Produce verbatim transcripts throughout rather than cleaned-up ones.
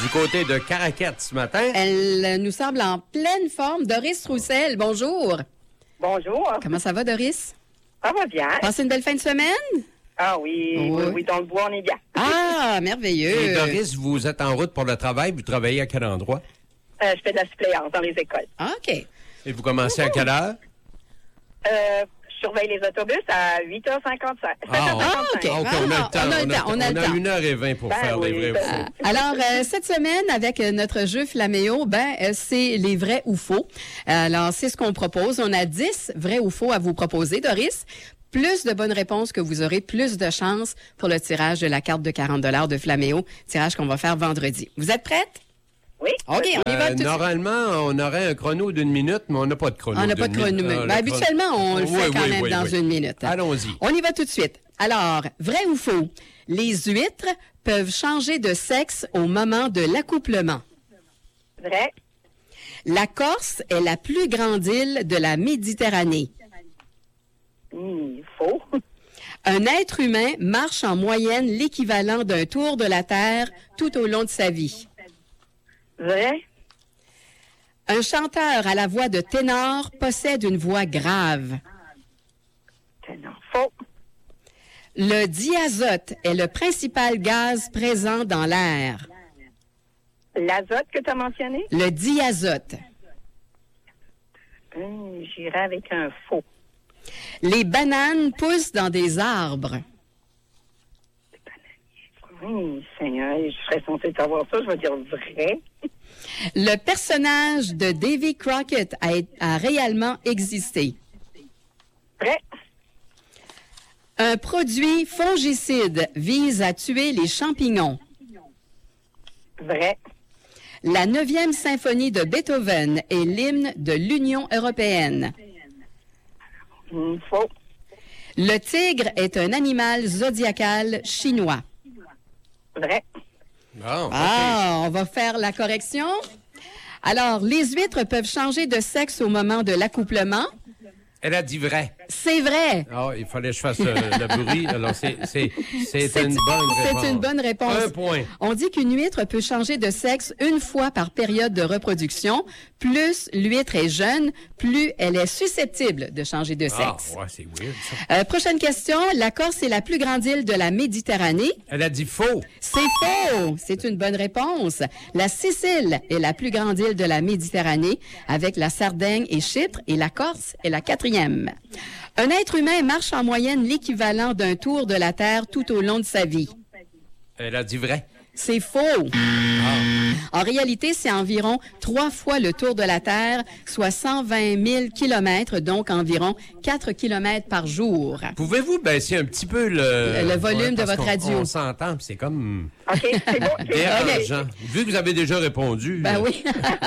du côté de Caraquette ce matin. Elle nous semble en pleine forme. Doris Roussel, bonjour. Bonjour. Comment ça va, Doris? Ça va bien. Passez une belle fin de semaine? Ah oui, oui, Oui. oui, dans le bois, on est bien. Ah, merveilleux. Et Doris, vous êtes en route pour le travail. Vous travaillez à quel endroit? Euh, je fais de la suppléance dans les écoles. OK. Et vous commencez à quelle heure? Euh, je surveille les autobus à huit heures cinquante-cinq. Ah, Ah, OK. OK, on a le temps. on a le temps, on a le temps. une heure et vingt pour Ben faire oui, les vrais ben ou faux. oui. Alors, euh, cette semaine, avec euh, notre jeu Flaméo, ben, euh, c'est les vrais ou faux. Alors, c'est ce qu'on propose. On a dix vrais ou faux à vous proposer, Doris. Plus de bonnes réponses que vous aurez, plus de chances pour le tirage de la carte de quarante dollars de Flaméo, tirage qu'on va faire vendredi. Vous êtes prête? Oui. OK, on y va Euh, tout de suite. normalement, on aurait un chrono d'une minute, mais on n'a pas de chrono. On n'a pas d'une de chrono. minute. Ah, Ben, le habituellement, on le Oui, fait quand oui, même oui, dans oui. une minute. Allons-y. On y va tout de suite. Alors, vrai ou faux? Les huîtres peuvent changer de sexe au moment de l'accouplement. Vrai. La Corse est la plus grande île de la Méditerranée. Hmm, faux. Un être humain marche en moyenne l'équivalent d'un tour de la Terre tout au long de sa vie. Vrai. Un chanteur à la voix de ténor possède une voix grave. Non, faux. Le diazote est le principal gaz présent dans l'air. L'azote que tu as mentionné? Le diazote. Hmm, j'irai avec un faux. Les bananes poussent dans des arbres. Hmm, Seigneur, je serais censée savoir ça, je vais dire vrai. Le personnage de Davy Crockett a, a réellement existé. Vrai. Un produit fongicide vise à tuer les champignons. Vrai. La neuvième symphonie de Beethoven est l'hymne de l'Union européenne. Hmm, faux. Le tigre est un animal zodiacal chinois. Vrai. Bon, OK. Ah, on va faire la correction. Alors, les huîtres peuvent changer de sexe au moment de l'accouplement. Elle a dit vrai. C'est vrai. Ah, il fallait que je fasse euh, le bruit. Alors, c'est, c'est, c'est, C'est une bonne réponse. C'est une bonne réponse. Un point. On dit qu'une huître peut changer de sexe une fois par période de reproduction. Plus l'huître est jeune, plus elle est susceptible de changer de Ah, sexe. ouais, c'est weird, ça. Euh, prochaine question. La Corse est la plus grande île de la Méditerranée. Elle a dit faux. C'est faux. C'est une bonne réponse. La Sicile est la plus grande île de la Méditerranée, avec la Sardaigne et Chypre, et la Corse est la quatrième. Un être humain marche en moyenne l'équivalent d'un tour de la Terre tout au long de sa vie. Elle a dit vrai. C'est faux. En réalité, c'est environ trois fois le tour de la Terre, soit cent vingt mille kilomètres, donc environ quatre kilomètres par jour. Pouvez-vous baisser un petit peu le... Le- le volume de parce votre qu'on- radio. On s'entend, puis c'est comme OK, c'est bon. c'est bon. dérangeant. Vu que vous avez déjà répondu... Ben euh, oui.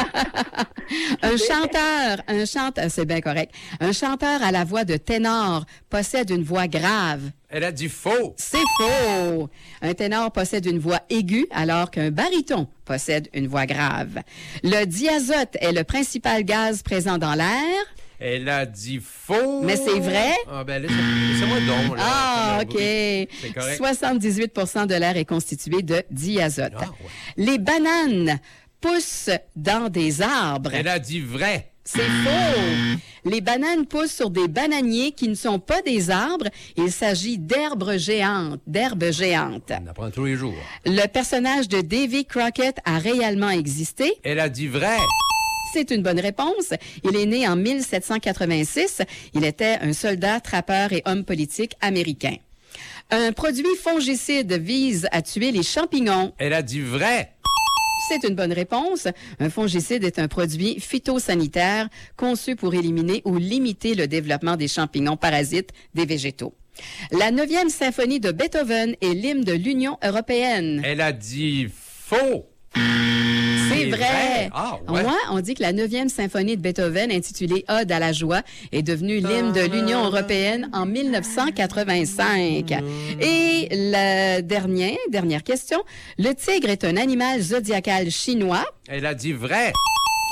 Un chanteur, un chanteur, c'est bien correct. Un chanteur à la voix de ténor possède une voix grave. Elle a dit faux. C'est faux. Un ténor possède une voix aiguë alors qu'un baryton possède une voix grave. Le diazote est le principal gaz présent dans l'air. Elle a dit faux. Mais c'est vrai? Ah, ben laissez- laissez-moi donc. là, Ah, faire le OK. bruit. C'est correct. soixante-dix-huit pour cent de l'air est constitué de diazote. Ah, ouais. Les bananes poussent dans des arbres. Elle a dit vrai. C'est faux. Les bananes poussent sur des bananiers qui ne sont pas des arbres. Il s'agit d'herbes géantes, d'herbes géantes. On apprend tous les jours. Le personnage de Davy Crockett a réellement existé. Elle a dit vrai. C'est une bonne réponse. Il est né en mille sept cent quatre-vingt-six. Il était un soldat, trappeur et homme politique américain. Un produit fongicide vise à tuer les champignons. Elle a dit vrai. C'est une bonne réponse. Un fongicide est un produit phytosanitaire conçu pour éliminer ou limiter le développement des champignons parasites des végétaux. La neuvième symphonie de Beethoven est l'hymne de l'Union européenne. Elle a dit faux. C'est c'est vrai. vrai. Ah, ouais. On dit que la neuvième symphonie de Beethoven, intitulée Ode à la joie, est devenue l'hymne de l'Union européenne en mille neuf cent quatre-vingt-cinq. Et la dernière, dernière question. Le tigre est un animal zodiacal chinois. Elle a dit vrai.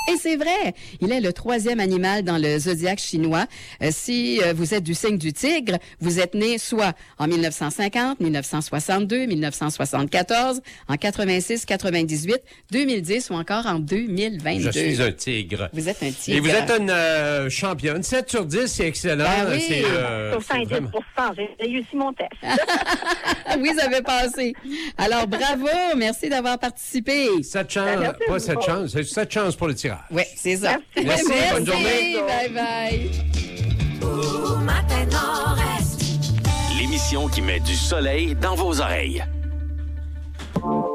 Et c'est vrai, il est le troisième animal dans le zodiaque chinois. Euh, si euh, vous êtes du signe du tigre, vous êtes né soit en mille neuf cent cinquante, mille neuf cent soixante-deux, mille neuf cent soixante-quatorze, en quatre-vingt-six, quatre-vingt-dix-huit, deux mille dix ou encore en deux mille vingt-deux. Je suis un tigre. Vous êtes un tigre. Et vous êtes une euh, championne. sept sur dix, c'est excellent. Ben oui. C'est, euh, soixante-dix c'est vraiment... pour cent, j'ai réussi mon test. Oui, ça fait passer. Alors, bravo. Merci d'avoir participé. Sept chances, Ben, merci pas beaucoup. sept chances, c'est sept chances pour le tirage. Oui, c'est ça. Merci. Merci, bonne journée. Bye bye. Ouh, matin Nord-Est. L'émission qui met du soleil dans vos oreilles.